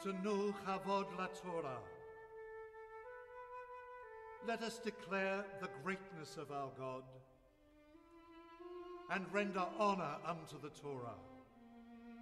Tenu Chavod LaTorah. Let us declare the greatness of our God and render honor unto the Torah.